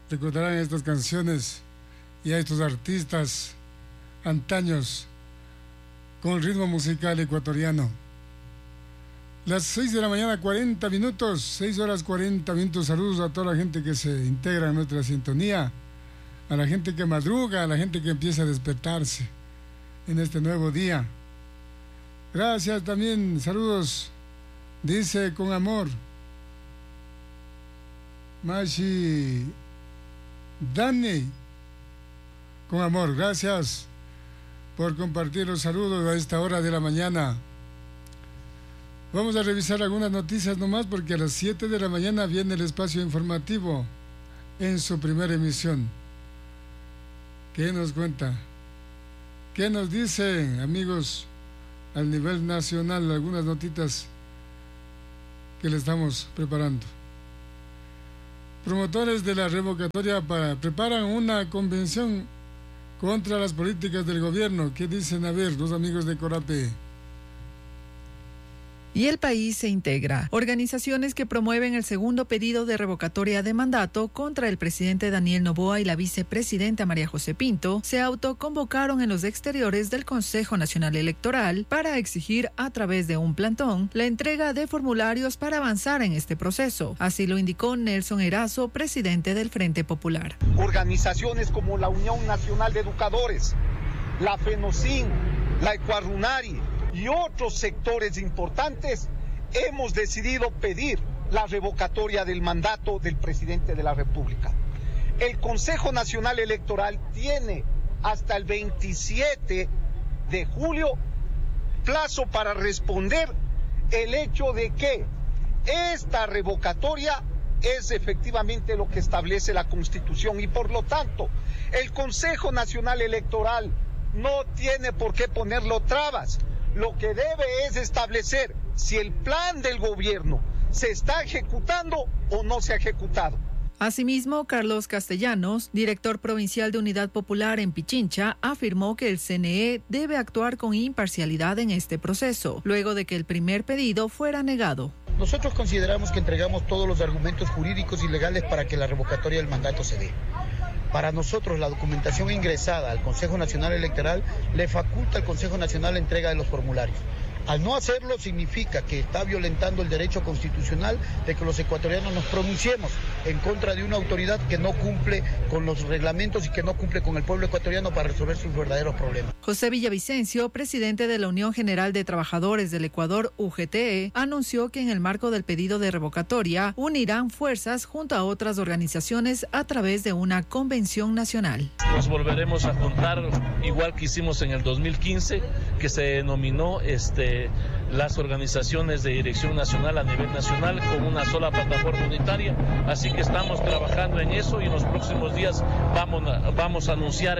recordarán estas canciones y a estos artistas antaños con ritmo musical ecuatoriano. Las 6 de la mañana, 40 minutos, 6 horas 40 minutos. Saludos a toda la gente que se integra en nuestra sintonía, a la gente que madruga, a la gente que empieza a despertarse en este nuevo día. Gracias también, saludos, dice con amor Mashi Dani, con amor, gracias por compartir los saludos a esta hora de la mañana. Vamos a revisar algunas noticias nomás porque a las 7 de la mañana viene el espacio informativo en su primera emisión. ¿Qué nos cuenta? ¿Qué nos dicen, amigos, al nivel nacional? Algunas notitas que le estamos preparando. Promotores de la revocatoria preparan una convención contra las políticas del gobierno. ¿Qué dicen? A ver, los amigos de Corape. Y el país se integra. Organizaciones que promueven el segundo pedido de revocatoria de mandato contra el presidente Daniel Noboa y la vicepresidenta María José Pinto se autoconvocaron en los exteriores del Consejo Nacional Electoral para exigir a través de un plantón la entrega de formularios para avanzar en este proceso. Así lo indicó Nelson Erazo, presidente del Frente Popular. Organizaciones como la Unión Nacional de Educadores, la FENOCIN, la Ecuarunari y otros sectores importantes, hemos decidido pedir la revocatoria del mandato del presidente de la República. El Consejo Nacional Electoral tiene hasta el 27 de julio plazo para responder el hecho de que esta revocatoria es efectivamente lo que establece la Constitución y por lo tanto el Consejo Nacional Electoral no tiene por qué ponerlo trabas. Lo que debe es establecer si el plan del gobierno se está ejecutando o no se ha ejecutado. Asimismo, Carlos Castellanos, director provincial de Unidad Popular en Pichincha, afirmó que el CNE debe actuar con imparcialidad en este proceso, luego de que el primer pedido fuera negado. Nosotros consideramos que entregamos todos los argumentos jurídicos y legales para que la revocatoria del mandato se dé. Para nosotros, la documentación ingresada al Consejo Nacional Electoral le faculta al Consejo Nacional la entrega de los formularios. Al no hacerlo significa que está violentando el derecho constitucional de que los ecuatorianos nos pronunciemos en contra de una autoridad que no cumple con los reglamentos y que no cumple con el pueblo ecuatoriano para resolver sus verdaderos problemas. José Villavicencio, presidente de la Unión General de Trabajadores del Ecuador, UGTE, anunció que en el marco del pedido de revocatoria unirán fuerzas junto a otras organizaciones a través de una convención nacional. Nos volveremos a juntar igual que hicimos en el 2015, que se denominó las organizaciones de dirección nacional a nivel nacional con una sola plataforma unitaria, así que estamos trabajando en eso y en los próximos días vamos a anunciar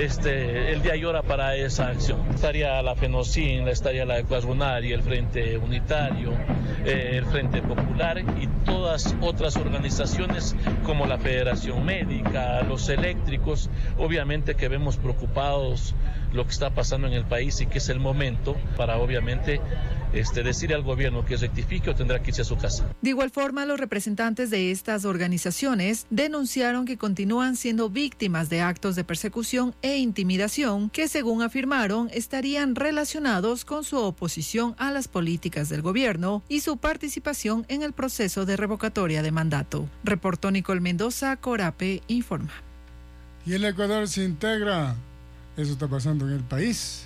el día y hora para esa acción. Estaría la FENOCIN, estaría la Ecuarunari, el Frente Unitario, el Frente Popular y todas otras organizaciones como la Federación Médica, los eléctricos, obviamente que vemos preocupados lo que está pasando en el país y que es el momento para obviamente decirle al gobierno que rectifique o tendrá que irse a su casa. De igual forma, los representantes de estas organizaciones denunciaron que continúan siendo víctimas de actos de persecución e intimidación que, según afirmaron, estarían relacionados con su oposición a las políticas del gobierno y su participación en el proceso de revocatoria de mandato. Reportó Nicole Mendoza, Corape informa. Y el Ecuador se integra. Eso está pasando en el país.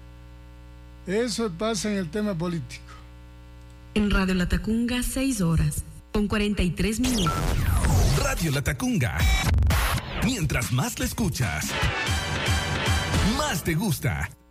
Eso pasa en el tema político. En Radio Latacunga, 6 horas, con 43 minutos. Radio Latacunga. Mientras más la escuchas, más te gusta.